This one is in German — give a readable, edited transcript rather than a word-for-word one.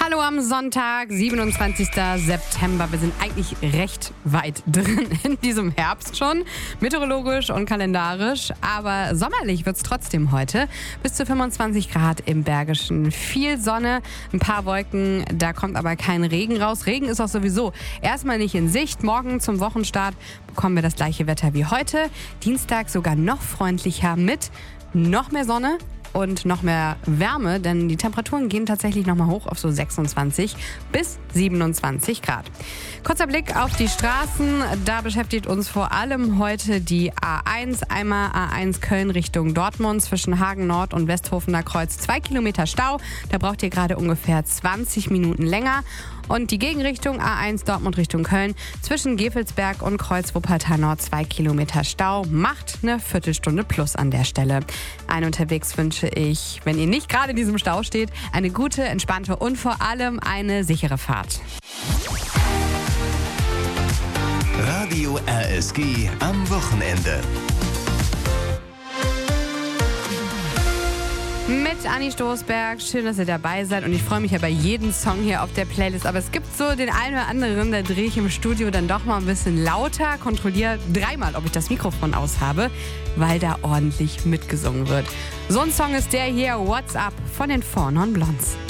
Hallo am Sonntag, 27. September. Wir sind eigentlich recht weit drin in diesem Herbst schon, meteorologisch und kalendarisch. Aber sommerlich wird es trotzdem heute. Bis zu 25 Grad im Bergischen. Viel Sonne, ein paar Wolken, da kommt aber kein Regen raus. Regen ist auch sowieso erstmal nicht in Sicht. Morgen zum Wochenstart bekommen wir das gleiche Wetter wie heute. Dienstag sogar noch freundlicher mit noch mehr Sonne und noch mehr Wärme, denn die Temperaturen gehen tatsächlich nochmal hoch auf so 26 bis 27 Grad. Kurzer Blick auf die Straßen, da beschäftigt uns vor allem heute die A1. Einmal A1 Köln Richtung Dortmund zwischen Hagen Nord und Westhofener Kreuz 2 Kilometer Stau. Da braucht ihr gerade ungefähr 20 Minuten länger. Und die Gegenrichtung A1 Dortmund Richtung Köln zwischen Gevelsberg und Kreuz Wuppertal Nord 2 Kilometer Stau. Macht eine Viertelstunde plus an der Stelle. Allen unterwegs wünsche ich, wenn ihr nicht gerade in diesem Stau steht, eine gute, entspannte und vor allem eine sichere Fahrt. Radio RSG am Wochenende. Mit Anni Stoßberg. Schön, dass ihr dabei seid. Und ich freue mich ja bei jedem Song hier auf der Playlist. Aber es gibt so den einen oder anderen, da drehe ich im Studio dann doch mal ein bisschen lauter. Kontrolliere dreimal, ob ich das Mikrofon aus habe, weil da ordentlich mitgesungen wird. So ein Song ist der hier, What's Up von den 4 Non Blondes.